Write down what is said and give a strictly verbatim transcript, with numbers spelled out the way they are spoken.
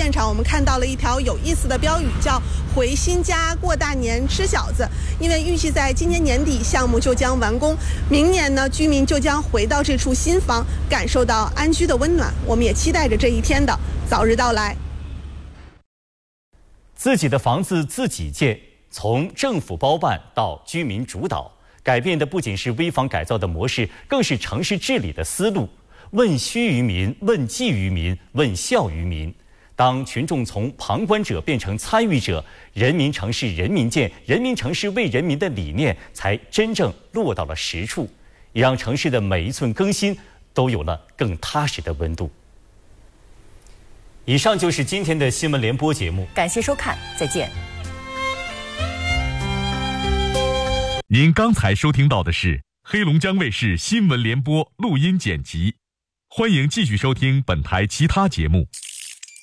现场，我们看到了一条有意思的标语，叫回新家过大年吃饺子。因为预计在今年年底项目就将完工，明年呢居民就将回到这处新房，感受到安居的温暖。我们也期待着这一天的早日到来。 自己的房子自己建，从政府包办到居民主导，改变的不仅是危房改造的模式，更是城市治理的思路。问需于民，问计于民，问效于民。当群众从旁观者变成参与者，人民城市人民建，人民城市为人民的理念才真正落到了实处，也让城市的每一寸更新都有了更踏实的温度。以上就是今天的新闻联播节目， 感谢收看，再见。 您刚才收听到的是黑龙江卫视新闻联播录音剪辑，欢迎继续收听本台其他节目。